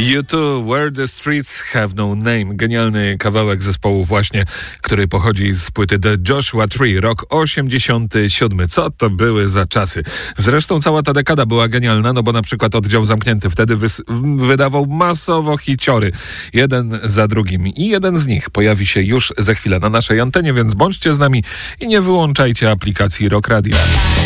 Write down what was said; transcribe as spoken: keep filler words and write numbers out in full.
U two, Where the Streets Have No Name. Genialny kawałek zespołu właśnie, który pochodzi z płyty The Joshua Tree, rok osiemdziesiąty siódmy. Co to były za czasy? Zresztą cała ta dekada była genialna, no bo na przykład Oddział Zamknięty wtedy wys- wydawał masowo hiciory. Jeden za drugim. I jeden z nich pojawi się już za chwilę na naszej antenie, więc bądźcie z nami i nie wyłączajcie aplikacji Rock Radio.